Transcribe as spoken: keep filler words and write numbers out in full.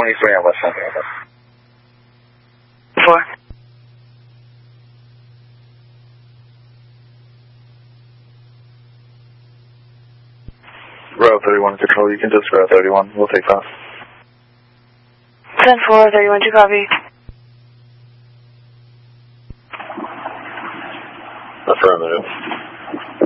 twenty-three on West Central. Four. Row thirty-one control, you can just row thirty-one, we'll take off. ten four, thirty-one, two copy. Affirmative.